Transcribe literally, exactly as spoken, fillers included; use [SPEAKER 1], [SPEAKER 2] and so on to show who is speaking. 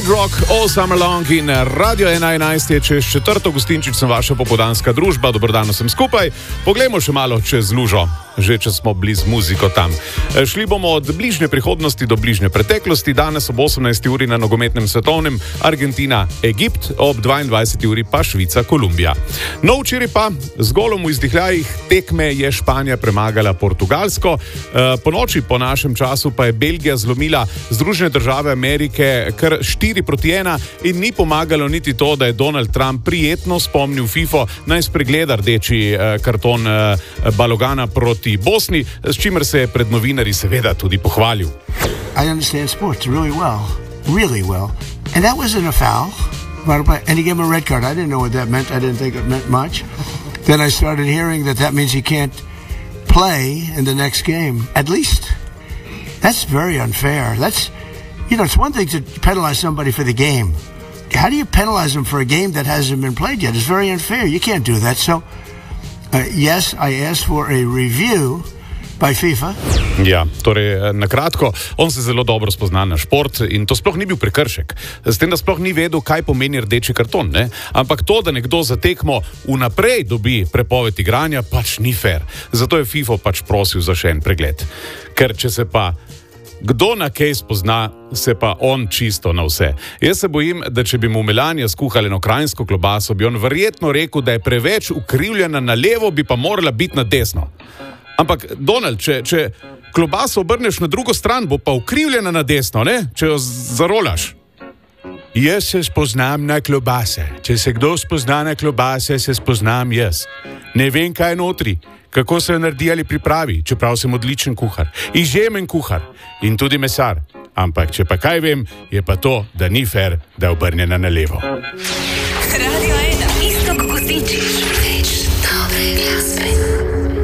[SPEAKER 1] Rock All Summer Long in Radio ena enajst je čez četrto gostinčič, sem vaša popoldanska družba, dobrodano sem skupaj. Poglejmo še malo čez lužo, že če smo blizu muziko tam. Šli bomo od bližnje prihodnosti do bližnje preteklosti, danes ob osemnajsti uri na nogometnem svetovnem Argentina, Egipt, ob dvaindvajseti uri pa Švica, Kolumbija. No, včeraj pa z golom v izdihljajih tekme je Španija premagala Portugalsko, po noči po našem času pa je Belgija zlomila Združene države Amerike kar štiri proti ena in ni pomagalo niti to, da je Donald Trump prijetno spomnil FIFA naj spregleda rdeči karton Balogana proti Bosni, s čimer se je pred novinarji seveda tudi pohvalil.
[SPEAKER 2] I understand sports really well, really well. And that wasn't a foul. And he gave him a red card. I didn't know what that meant. I didn't think it meant much. Then I started hearing that that means he can't play in the next game. At least. That's very unfair. That's, you know, it's one thing to penalize somebody for the game. How do you penalize them for a game that hasn't been played yet? It's very unfair. You can't do that. So, uh, yes, I asked for a review by FIFA.
[SPEAKER 1] Ja, torej, na kratko, on se zelo dobro spozna na šport in to sploh ni bil prekršek. S tem, da sploh ni vedel, kaj pomeni rdeči karton, ne? Ampak to, da nekdo za tekmo vnaprej dobi prepoved igranja, pač ni fair. Zato je FIFA pač prosil za še en pregled. Ker če se pa kdo na kaj spozna, se pa on čisto na vse. Jaz se bojim, da če bi mu Melania skuhali eno krajinsko klobaso, bi on verjetno rekel, da je preveč ukrivljena na levo, bi pa morala biti na desno. Ampak, Donald, če, če klobaso obrneš na drugo stran, bo pa ukrivljena na desno, ne? Če jo zarolaš. Jaz se spoznam na klobase. Če se kdo spozna na klobase, se spoznam jaz. Ne vem, kaj je notri, kako se jo naredi ali pripravi, čeprav sem odličen kuhar. Izjemen kuhar in tudi mesar. Ampak, če pa kaj vem, je pa to, da ni fair, da je obrnjena na levo. Radio